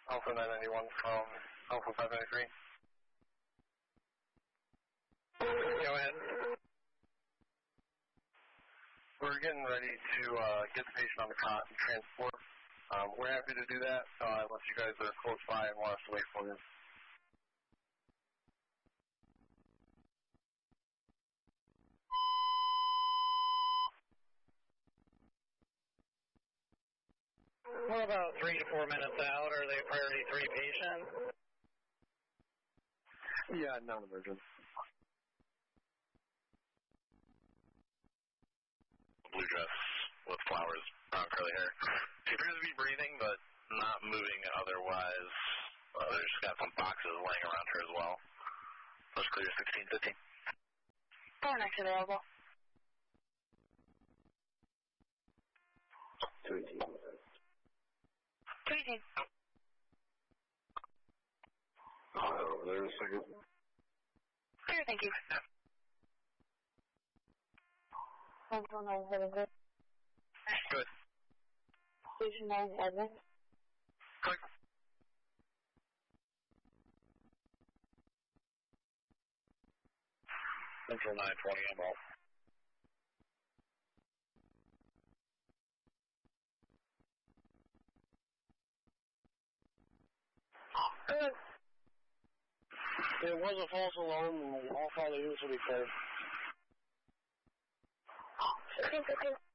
Alpha 991 from Alpha 593. Go ahead. We're getting ready to get the patient on the cot and transport. We're happy to do that unless you guys are close by and want us to wait for you. We're about 3 to 4 minutes out. Are they priority 3 patient? Yeah, non-emergent. Blue dress with flowers, brown curly hair. She appears to be breathing, but not moving otherwise. There's got some boxes laying around her as well. Let's clear 1615. Four next available. 218. There's a second. Clear, thank you. 149 good. Good. Station 9 admin. Click. Central 920 Emerald. It was a false alarm, and all 5 units will be clear. 1515.